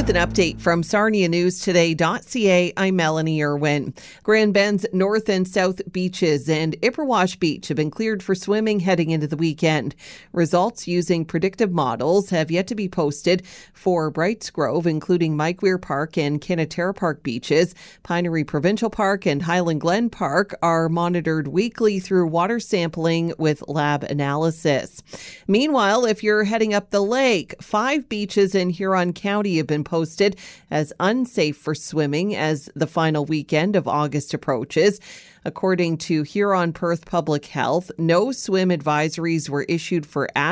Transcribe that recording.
With an update from SarniaNewsToday.ca, I'm Melanie Irwin. Grand Bend's North and South Beaches and Ipperwash Beach have been cleared for swimming heading into the weekend. Results using predictive models have yet to be posted for Brights Grove, including Mike Weir Park and Kinnaterra Park beaches. Pinery Provincial Park and Highland Glen Park are monitored weekly through water sampling with lab analysis. Meanwhile, if you're heading up the lake, 5 beaches in Huron County have been posted as unsafe for swimming as the final weekend of August approaches. According to Huron Perth Public Health, no swim advisories were issued for